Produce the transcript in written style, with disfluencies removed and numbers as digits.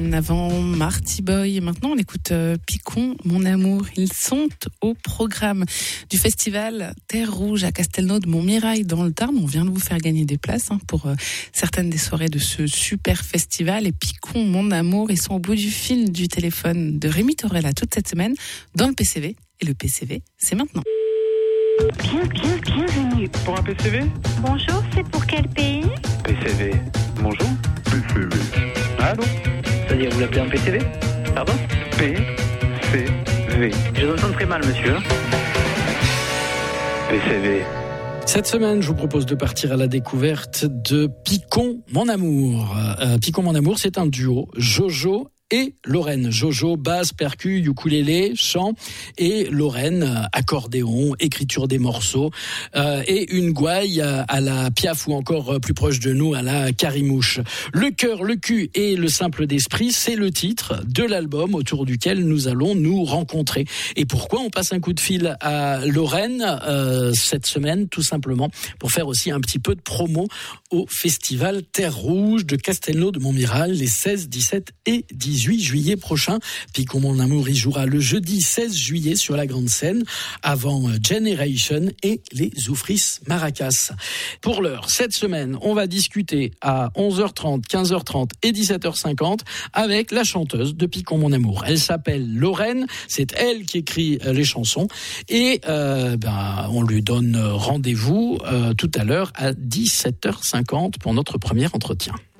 Avant Marty Boy, et maintenant on écoute Picon, mon amour. Ils sont au programme du festival Terre Rouge à Castelnau-de-Montmirail dans le Tarn. On vient de vous faire gagner des places pour certaines des soirées de ce super festival. Et Picon, mon amour, ils sont au bout du fil du téléphone de Rémi Torella toute cette semaine dans le PCV. Et le PCV, c'est maintenant. Bienvenue. Pour un PCV ? Bonjour, c'est pour quel pays ? PCV. Bonjour. PCV. Allô ? C'est-à-dire, vous l'appelez un PCV ? Pardon ? PCV. Je vous entends très mal, monsieur. PCV. Cette semaine, je vous propose de partir à la découverte de Picon, mon amour. Picon, mon amour, c'est un duo, Jojo et Lorraine. Jojo, basse, percu, ukulélé, chant, et Lorraine, accordéon, écriture des morceaux, et une gouaille à la Piaf ou encore plus proche de nous à la Carimouche. Le cœur, le cul et le simple d'esprit, c'est le titre de l'album autour duquel nous allons nous rencontrer. Et pourquoi on passe un coup de fil à Lorraine cette semaine? Tout simplement pour faire aussi un petit peu de promo au festival Terre Rouge de Castelnau-de-Montmirail les 16, 17 et 18 juillet prochain. Picon, mon amour, il jouera le jeudi 16 juillet sur la grande scène avant Generation et les Zoufris Maracas. Pour l'heure, cette semaine, on va discuter à 11h30, 15h30 et 17h50 avec la chanteuse de Picon, mon amour. Elle s'appelle Lorraine, c'est elle qui écrit les chansons et on lui donne rendez-vous tout à l'heure à 17h50 pour notre premier entretien.